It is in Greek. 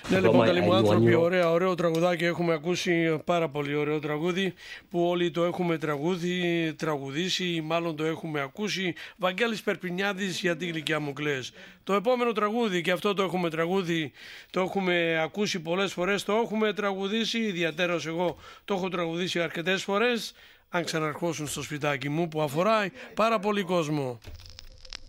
Ναι, λοιπόν, καλή μου άνθρωποι, ωραίο τραγουδάκι έχουμε ακούσει, πάρα πολύ ωραίο τραγούδι που όλοι το έχουμε τραγουδήσει, μάλλον το έχουμε ακούσει. Βαγγέλης Περπινιάδης, για τη γλυκιά μου κλαις. Το επόμενο τραγούδι, και αυτό το έχουμε ακούσει πολλές φορές, το έχουμε τραγουδήσει, ιδιαίτερος εγώ το έχω τραγουδήσει αρκετές φορές. Αν ξαναρχόσουν στο σπιτάκι μου που αφορά πάρα πολύ κόσμο.